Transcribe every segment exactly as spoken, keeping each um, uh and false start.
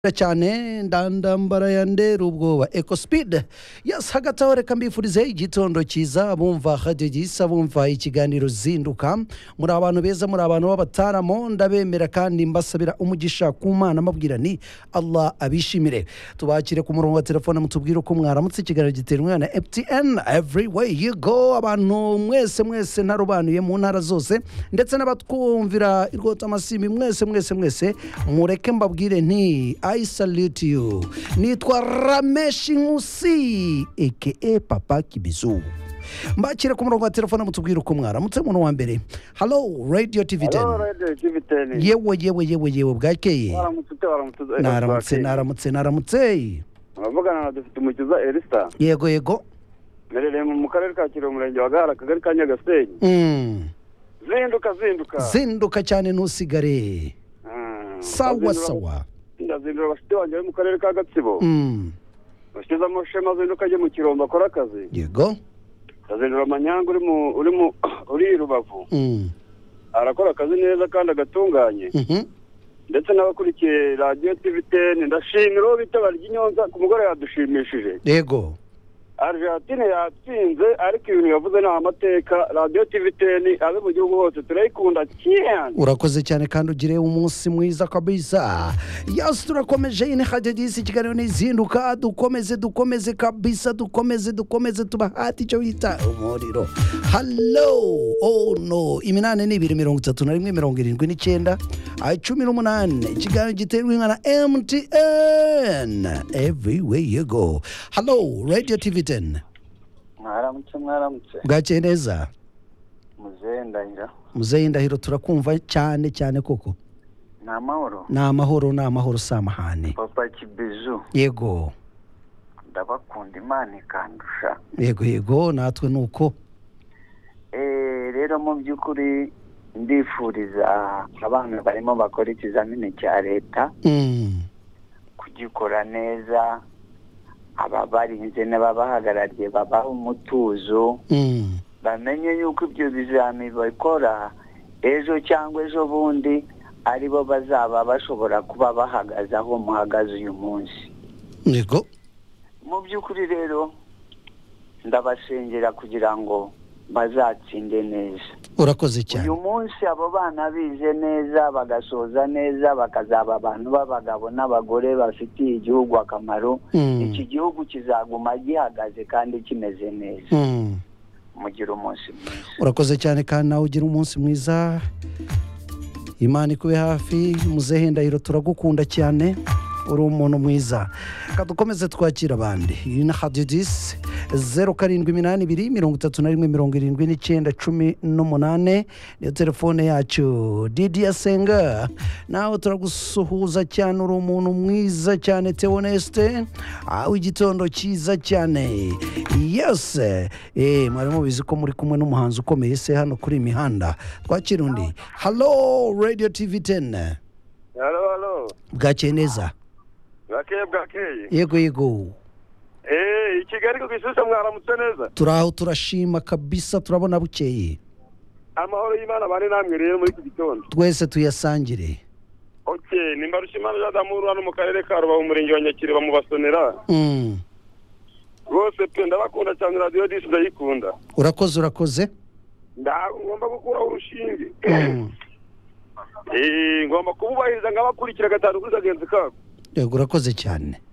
cyane ndandambara yandera ubwoba Eco Speed yes hagati aho reka mbifurize igitondo cyiza bumva radio gisa bumva ikiganiro zinduka muri abantu beza muri abantu b'abataramo ndabemera kandi mbasabira umugisha ku Mana mabwira ni Allah abishimire tubakire ku murongo wa telefone mutubwire uko mwaramutse ikiganiro giterwa na F T N every way you go abantu mwese mwese narubanuye mu ntara zose ndetse n'abatwumvira irwota amasimbi mwese mwese mwese mureke mbabwire nti I salute you. Nitwa Rameshi Nkusi aka Papa Kibizu. Mbakira ku murongo wa telefone mutubwire uko mwaramutse muntu wa mbere. Hello Radio T V ten. Hello Radio T V ten. Yewe yewe yewe yewe bwakeye. Waramutse waramutse. Naramutse naramutse naramutse. Abavugana na dufite umukiza Elisa. Yego yego. Merere mu karere ka Kirehe umurenge wa Gahara akagari ka Nyagasenyi. Mm. Zinduka zinduka. Zinduka cyane ntusigare. Mm. Sawa sawa. Ndazindura bafite wanjye mu karere ka Gatsibo. Mm. Bashyize amashema zinduka je mu Kirombo akora akazi. Yego. Ndazindura amanyanga uri mu uri mu uri Rubavu. Mm. Arakora akazi neza kandi agatunganye. Mhm. Ndetse n'abakurikiye Radio T V ten ndashimira uwo bita Baryinyonza ku mugore yadushimishije. Yego. Argentine yatsinze ariko ibintu yavuze na amateka Radio T V ten abe mu gihugu hose turayikunda cyane. Urakoze cyane kandi ugire umunsi mwiza kabisa. Yes turakomeje ine hadisi ikiganiro n'izinduka dukomeze dukomeze kabisa dukomeze dukomeze tubahati cyo bita umuriro. Hello oh no iminane ni ibiri mirongo itatu na rimwe mirongo irindwi n'icyenda ay cumi n'umunani ikiganiro giterwa nka M T N everywhere you go. Hello Radio T V ten. Mwaramutse mwaramutse. Bwakeye neza. Muzehe Ndahiro. Muzehe Ndahiro turakumva cyane cyane koko. Na mahoro. Na mahoro na mahoro samahane. Papa Kibizu. Yego. Ndabakunda Imana ikandusha. Yego yego natwe nuko. Eh rero mu byukuri ndifuriza abantu barimo bakora ikizamini cya leta. Mm. Kugikora neza. Aba barinze n'ababahagarariye babaha umutuzo. Mm. Bamenye yuko ibyo bizami bakora ejo cyangwa ejo bundi aribo bazaba bashobora kuba bahagaze aho muhagaze uyu munsi. Yego. Mu byukuri rero ndabasengera kugira ngo bazatsinde neza. Urakoze cyane. Uyu munsi abo bana bize neza bagasoza neza bakazaba abantu b'abagabo n'abagore bafitiye igihugu akamaro. Mm. Iki gihugu kizaguma gihagaze kandi kimeze neza. Mm. Mugira umunsi mwiza. Urakoze cyane kandi nawe ugira umunsi mwiza. Imana ikube hafi Muzehe Ndahiro turagukunda cyane. Uri umuntu mwiza. Kadukomeze twakira abandi. Ina hadidis zero karindwi iminani ibiri mirongo itatu na rimwe mirongo irindwi n'icyenda cumi n'umunane niyo telefone yacu. Didi Asenga nawe turagusuhuza cyane uri umuntu mwiza cyane Theoneste aho igitondo cyiza cyane. Yes eh mwari mubizi ko muri kumwe n'umuhanzi ukomeye se hano kuri imihanda. Twakira undi. Hello Radio T V ten. Hello hello. Bwakeye neza. Bwakeye bwakeye. Yego yego. Eh Kigali ko kwisusa mwaramutse neza. Turaho turashima kabisa turabona bukeye. Amahoro y'Imana bane namwe rero muri iki gitondo. Twese tuyasangire. Okay nimba rushimana y'adamuru hano mu karere ka Rubavu umurenge wa Nyakire bamubasonera. Mm. Rwose pe ndabakunda cyane Radio Disi ndayikunda. Urakoze urakoze. Ndagomba gukura urushinge. Mm. Eh ngomba kububahiriza ngabakurikira gatanu kuri agenzi kako. Yego urakoze cyane.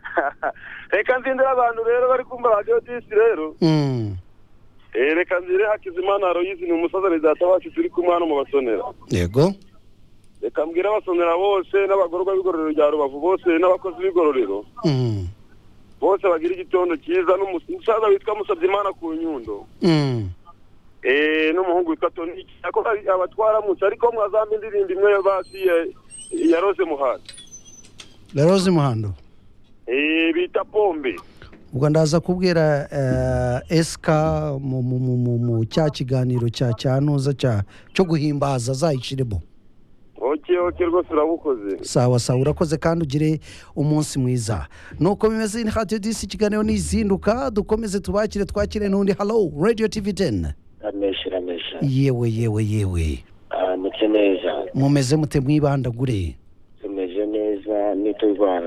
Reka nzindira abantu rero bari kumva Radio Disi rero. Mm. Eh reka nzire Hakizimana Aloyizi ni umusaza ni data wacu turi kumwe hano mu basonera. Yego. Reka mbwira abasonera bose n'abagororwa b'igororero rya Rubavu bose n'abakozi b'igororero. Mm. Bose bagira igitondo cyiza n'umusaza witwa Musabyimana ku Nyundo. Mm. Eh n'umuhungu witwa Tony ako abatwara mu ariko mwazambe indirimbo imwe basi ya Rose Muhanda. La Rose Muhando. Eh bita pombe. Ubwo ndaza kubwira uh, S K mu mu mu mu cya kiganiro cya cyanuza cya cyo guhimbaza zayishirebo. Okay okay rwose urabukoze. Sawa sawa urakoze kandi ugire umunsi mwiza. Nuko bimeze ni Radio Disi ikiganiro n'izinduka dukomeze tubakire twakire n'undi. Hello Radio T V ten. Amesha amesha. Yewe yewe yewe. Ah mutse neza. Mumeze mute mwibandagure. Tumeze neza ni turwana